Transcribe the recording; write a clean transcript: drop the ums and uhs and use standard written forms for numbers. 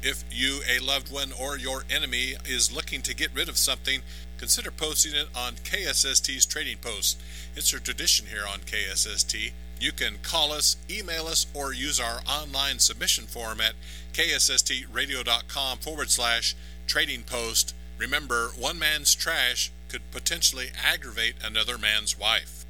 If you, a loved one, or your enemy is looking to get rid of something, consider posting it on KSST's Trading Post. It's a tradition here on KSST. You can call us, email us, or use our online submission form at ksstradio.com/trading post. Remember, one man's trash could potentially aggravate another man's wife.